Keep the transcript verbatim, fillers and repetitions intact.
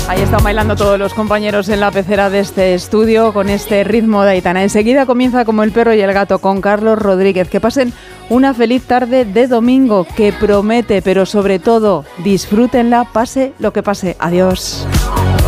Ahí están bailando todos los compañeros en la pecera de este estudio con este ritmo de Aitana. Enseguida comienza Como el perro y el gato con Carlos Rodríguez. Que pasen una feliz tarde de domingo que promete, pero sobre todo disfrútenla, pase lo que pase. Adiós.